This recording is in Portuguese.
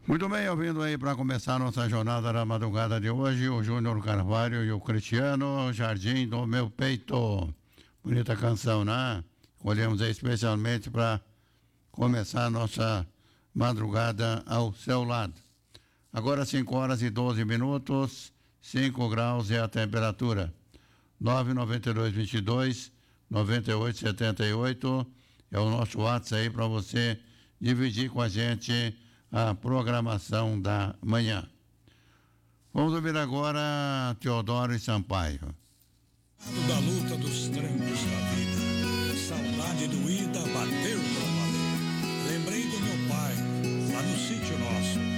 Muito bem, ouvindo aí para começar a nossa jornada da madrugada de hoje, o Júnior Carvalho e o Cristiano, Jardim do Meu Peito. Bonita canção, né? Olhamos aí especialmente para começar a nossa madrugada ao seu lado. Agora 5 horas e 12 minutos, 5 graus é a temperatura. 99222-9878 é o nosso WhatsApp aí para você dividir com a gente a programação da manhã. Vamos ouvir agora Teodoro e Sampaio. Da luta dos trancos da vida, saudade doída bateu pra valer. Lembrei do meu pai, lá no sítio nosso,